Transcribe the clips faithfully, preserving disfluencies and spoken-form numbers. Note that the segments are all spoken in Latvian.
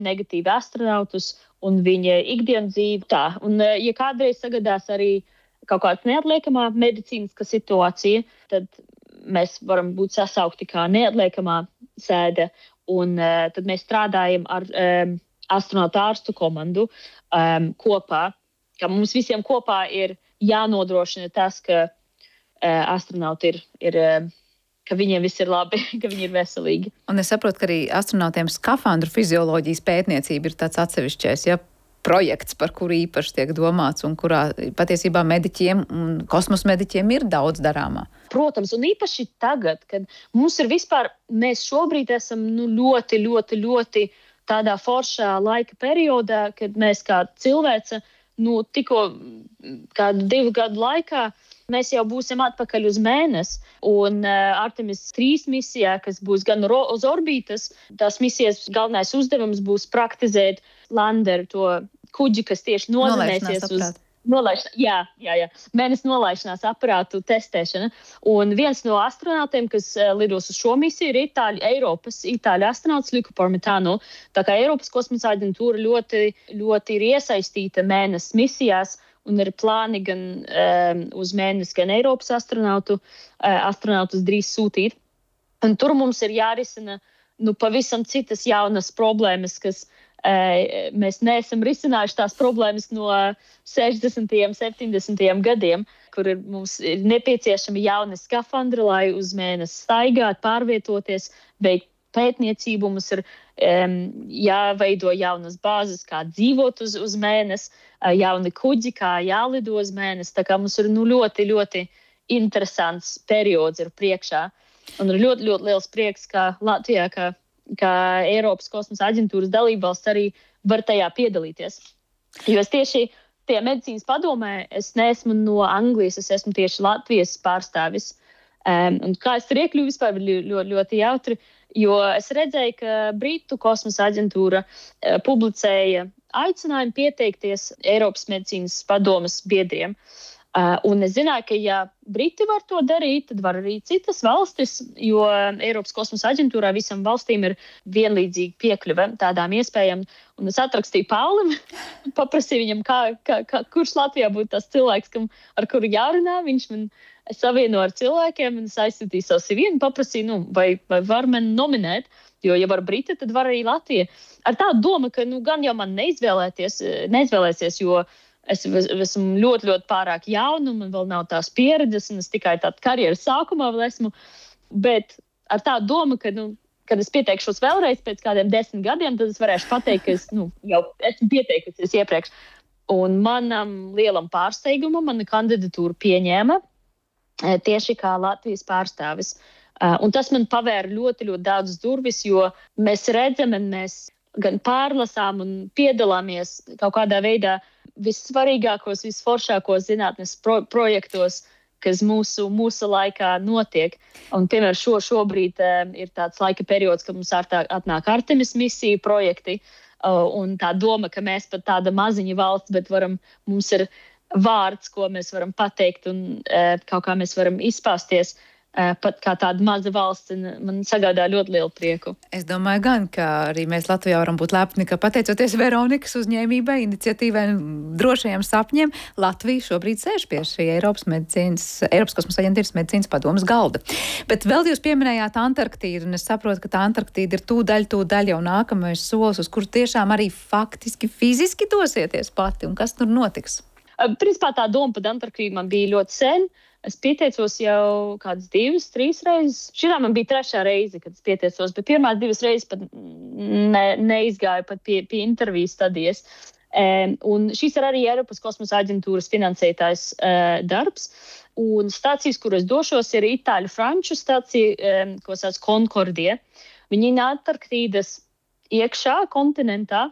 negatīvi astronautus un viņa ikdienas dzīvi. Tā. Un, ja kādreiz sagadās arī kaut kāda neatliekamā medicīniska situācija, tad mēs varam būt sasaukti kā neatliekamā sēde, un uh, tad mēs strādājam ar um, astronautu ārstu komandu um, kopā, ka mums visiem kopā ir jānodrošina tas, ka uh, astronauti ir, ir uh, ka viņiem viss ir labi, ka viņi ir veselīgi. Un es saprotu, ka arī astronautiem skafandru fizioloģijas pētniecība ir tāds atsevišķais, ja, projekts, par kuru īpaši tiek domāts un kurā patiesībā mediķiem un kosmosa mediķiem ir daudz darāmā. Protams, un īpaši tagad, kad mums ir vispār, mēs šobrīd esam nu, ļoti, ļoti, ļoti tādā foršā laika periodā, kad mēs kā cilvēce, nu, tikko kādu divu gadu laikā, mēs jau būsim atpakaļ uz mēnesi. Un uh, Artemis trīs misijā, kas būs gan uz orbītas, tās misijas galvenais uzdevums būs praktizēt landeru, to kuģi, kas tieši nozemēsies uz nolaišanās, jā, jā, jā, mēnesi nolaišanās aparātu testēšana. Un viens no astronautiem, kas uh, lidos uz šo misiju, ir Itāļu, Eiropas Itāļu astronauts Luca Parmitano. Tā kā Eiropas kosmosa aģentūra ļoti, ļoti ir iesaistīta mēnesi misijās, un ir plāni gan um, uz mēnesi, gan Eiropas astronautu, uh, astronautus drīz sūtīt. Un tur mums ir jārisina nu, pavisam citas jaunas problēmas, kas uh, mēs neesam risinājuši tās problēmas no sešdesmitajiem, septiņdesmitajiem gadiem, kur ir, mums ir nepieciešami jauni skafandri, lai uz mēnesi staigāt, pārvietoties, veikt pētniecību, mums ir um, jāveido jaunas bāzes, kā dzīvot uz, uz mēnesi, uh, jauni kuģi, kā jālido uz mēnesi. Tā kā mums ir nu, ļoti, ļoti interesants periods ir priekšā. Un ir ļoti, ļoti liels prieks, ka Latvijā, kā, kā Eiropas kosmosa aģentūras dalībvalsts arī var tajā piedalīties. Jo es tieši tajā medicīnas padomē, es neesmu no Anglijas, es esmu tieši Latvijas pārstāvis. Um, un kā es tur iekļuvu vispār, ir ļoti, ļoti jautri, jo es redzēju, ka Britu kosmosa aģentūra uh, publicēja aicinājumu pieteikties Eiropas medicīnas padomes biedriem. Uh, un es zināju, ka ja Briti var to darīt, tad var arī citas valstis, jo Eiropas kosmosa aģentūrā visam valstīm ir vienlīdzīgi piekļuve tādām iespējām. Un es atrakstīju Paulim, paprasīju viņam, kā, kā, kā, kurš Latvijā būtu tas cilvēks, kam, ar kuru jārunā. Viņš man savieno ar cilvēkiem, un es aizsūtīju savu C V un paprasīju, nu, vai, vai var mani nominēt, jo, ja var Briti, tad var arī Latvija. Ar tādu domu, ka nu, gan jau man neizvēlēties, neizvēlēsies, jo es esmu ļoti, ļoti pārāk jauna, man vēl nav tās pieredzes, un es tikai tādu karjeras sākumā vēl esmu. Bet ar tādu domu, ka, nu, kad es pieteikšos vēlreiz pēc kādiem desmit gadiem, tad es varēšu pateikt, ka es nu, jau esmu pieteikusies iepriekš. Un manam lielam pārsteigumam mana kandidatūra pieņēma tieši kā Latvijas pārstāvis. Un tas man pavēra ļoti, ļoti daudz durvis, jo mēs redzam, un mēs gan pārlasām un piedalāmies kaut kādā veidā vissvarīgākos, visforšākos zinātnes pro- projektos, kas mūsu, mūsu laikā notiek. Un, piemēram, šo, šobrīd uh, ir tāds laika periods, kad mums ārtā, atnāk Artemis misiju projekti, uh, un tā doma, ka mēs pat tāda maziņa valsts, bet varam, mums ir vārds, ko mēs varam pateikt un uh, kaut kā mēs varam izpāsties. Uh, pat kā tāda maza valsts, man sagādā ļoti lielu prieku. Es domāju gan, ka arī mēs Latvijā varam būt lepni, ka pateicoties Veronikas uzņēmībai, iniciatīvai un drošajiem sapņiem, Latvija šobrīd sēž pie šī Eiropas medicīnas, Eiropas kosmosa aģentūras medicīnas padomes galda. Bet vēl jūs pieminējāt Antarktīdu, un es saprotu, ka tā Antarktīda ir tūdaļ, tūdaļ jau nākamais solis, uz kuru tiešām arī faktiski, fiziski dosieties pati, un kas tur notiks? Uh, principā tā doma par Antarktīdu man bija ļoti sen. Es pieteicos jau kādas divas, trīs reizes. Šitā man bija trešā reize, kad es pieteicos, bet pirmās divas reizes pat ne, neizgāju pat pie, pie interviju stadijas. Um, un šis ir arī Eiropas kosmosa aģentūras finansētājs uh, darbs. Un stācijas, kur es došos, ir itāļu-franču stācija, um, ko sauc Concordia. Viņi ir Antarktīdas iekšā kontinentā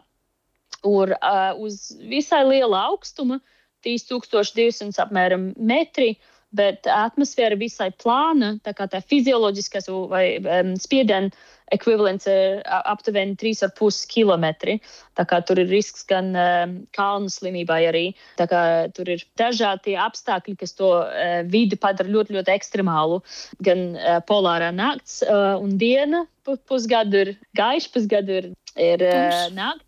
un uh, uz visai liela augstuma, trīs tūkstoši divsimt apmēram metri, bet atmosfēra visai plāna, tā kā tā fizioloģiskās vai um, spiediena ekvivalents ir aptuveni trīs ar pus kilometri. Tā kā tur ir risks gan um, kalnu slimībai arī. Tā kā tur ir dažādi apstākļi, kas to uh, vidi padara ļoti, ļoti ekstremālu. Gan uh, polārā nakts uh, un diena pusgadu ir gaiša, pusgadu ir ir uh, nāk.